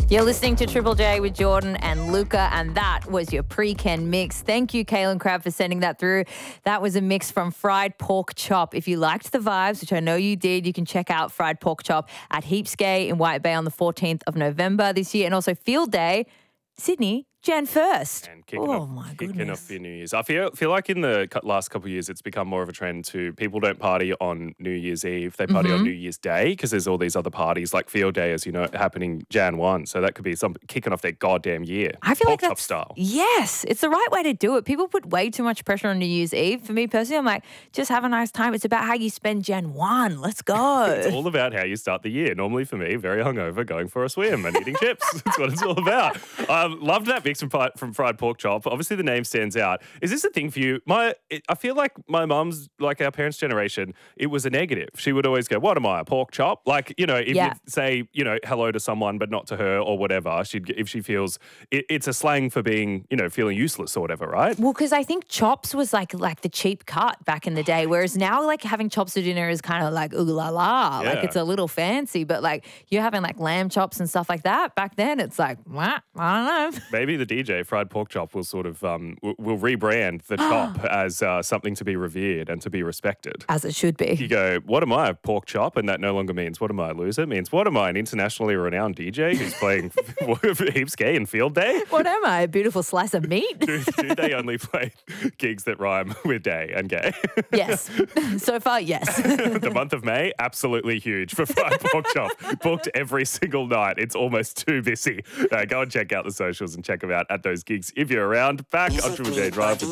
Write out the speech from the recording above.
You're listening to Triple J with Jordan and Luca, and that was your pre-Ken mix. Thank you, Kaylin Crabb, for sending that through. That was a mix from Fried Pork Chop. If you liked the vibes, which I know you did, you can check out Fried Pork Chop at Heapsgay in White Bay on the 14th of November this year, and also Field Day, Sydney, Jan 1st. And kicking off your New Year's. I feel like in the last couple of years, it's become more of a trend to people don't party on New Year's Eve. They party on New Year's Day because there's all these other parties like Field Day, as you know, happening Jan 1. So that could be some kicking off their goddamn year. I feel Pork like chop that's style. Yes, it's the right way to do it. People put way too much pressure on New Year's Eve. For me personally, I'm like, just have a nice time. It's about how you spend Jan 1. Let's go. It's all about how you start the year. Normally for me, very hungover, going for a swim and eating chips. That's what it's all about. Loved that mix from Fried Pork Chop. Obviously, the name stands out. Is this a thing for you? I feel like my mum's, like our parents' generation, it was a negative. She would always go, "What am I, a pork chop?" Like, you know, if you say, you know, hello to someone but not to her or whatever, if she feels it's a slang for being, you know, feeling useless or whatever, right? Well, because I think chops was like the cheap cut back in the day, whereas now like having chops for dinner is kind of like ooh la la, like it's a little fancy, but like you're having like lamb chops and stuff like that. Back then, it's like, what? I don't know. Maybe the DJ Fried Pork Chop will sort of will rebrand the chop as something to be revered and to be respected. As it should be. You go, what am I, a pork chop? And that no longer means what am I, a loser? It means what am I, an internationally renowned DJ who's playing Heaps Gay and Field Day? What am I, a beautiful slice of meat? Do they only play gigs that rhyme with day and gay? Yes. So far, yes. The month of May, absolutely huge for Fried Pork Chop. Booked every single night. It's almost too busy. Go and check out the socials and check them out at those gigs if you're around. Back on Triple J Drive.